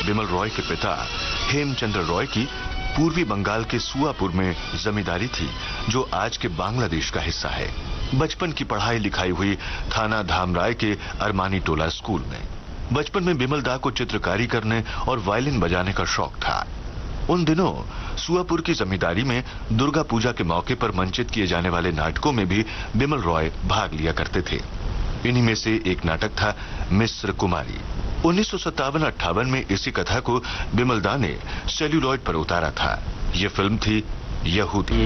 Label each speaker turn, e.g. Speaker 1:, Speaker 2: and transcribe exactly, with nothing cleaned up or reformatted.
Speaker 1: बिमल रॉय के पिता हेमचंद्र रॉय की पूर्वी बंगाल के सुआपुर में जमींदारी थी, जो आज के बांग्लादेश का हिस्सा है। बचपन की पढ़ाई लिखाई हुई थाना धामराय के अरमानी टोला स्कूल में। बचपन में बिमल दा को चित्रकारी करने और वायलिन बजाने का शौक था। उन दिनों सुआपुर की जमींदारी में दुर्गा पूजा के मौके पर मंचित किए जाने वाले नाटकों में भी बिमल रॉय भाग लिया करते थे। इन्हीं में से एक नाटक था मिस्र कुमारी। उन्नीस सौ सत्तावन अट्ठावन में इसी कथा को बिमल दा ने सेल्यूलॉइड पर उतारा था। यह फिल्म थी यहूदी।